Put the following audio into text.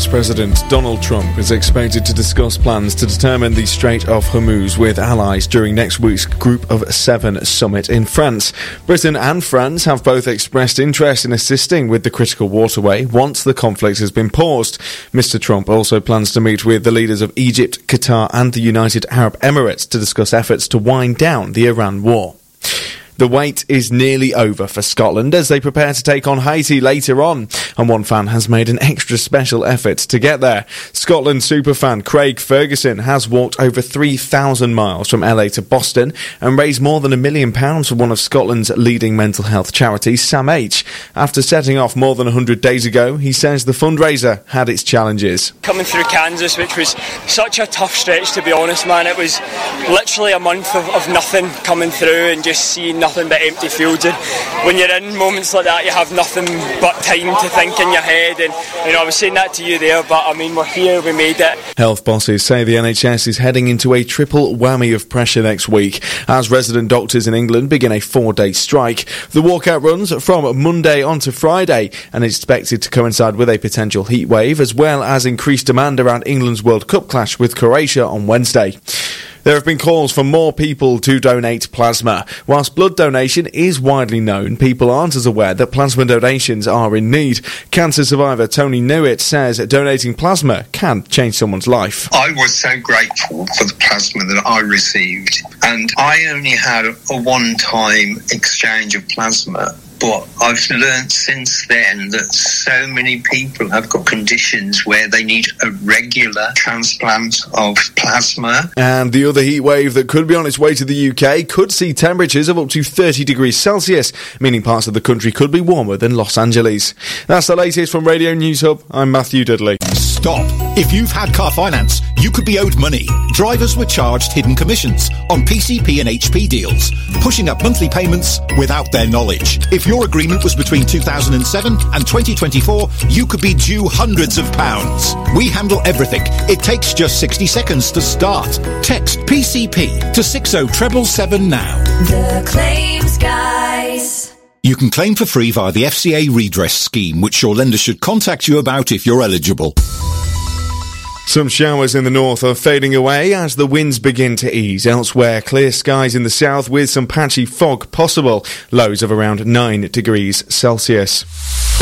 US President Donald Trump is expected to discuss plans to determine the Strait of Hormuz with allies during next week's Group of Seven summit in France. Britain and France have both expressed interest in assisting with the critical waterway once the conflict has been paused. Mr. Trump also plans to meet with the leaders of Egypt, Qatar and the United Arab Emirates to discuss efforts to wind down the Iran war. The wait is nearly over for Scotland as they prepare to take on Haiti later on, and one fan has made an extra special effort to get there. Scotland superfan Craig Ferguson has walked over 3,000 miles from LA to Boston and raised more than £1 million for one of Scotland's leading mental health charities, Sam H. After setting off more than 100 days ago, he says the fundraiser had its challenges. Coming through Kansas, which was such a tough stretch, to be honest, man. It was literally a month of nothing coming through and just seeing nothing but empty fields, and when you're in moments like that you have nothing but time to think in your head, and I was saying that to you there, but I mean, we're here, we made it. Health bosses say the NHS is heading into a triple whammy of pressure next week as resident doctors in England begin a 4-day strike. The walkout runs from Monday on to Friday and is expected to coincide with a potential heat wave as well as increased demand around England's World Cup clash with Croatia on Wednesday. There have been calls for more people to donate plasma. Whilst blood donation is widely known, people aren't as aware that plasma donations are in need. Cancer survivor Tony Newitt says donating plasma can change someone's life. I was so grateful for the plasma that I received, and I only had a one-time exchange of plasma. But I've learned since then that so many people have got conditions where they need a regular transplant of plasma. And the other heat wave that could be on its way to the UK could see temperatures of up to 30 degrees Celsius, meaning parts of the country could be warmer than Los Angeles. That's the latest from Radio News Hub. I'm Matthew Dudley. Stop. If you've had car finance, you could be owed money. Drivers were charged hidden commissions on PCP and HP deals, pushing up monthly payments without their knowledge. If your agreement was between 2007 and 2024, you could be due hundreds of pounds. We handle everything. It takes just 60 seconds to start. Text PCP to 60777 now. The Claims Guys. You can claim for free via the FCA redress scheme, which your lender should contact you about if you're eligible. Some showers in the north are fading away as the winds begin to ease. Elsewhere, clear skies in the south with some patchy fog possible. Lows of around 9 degrees Celsius.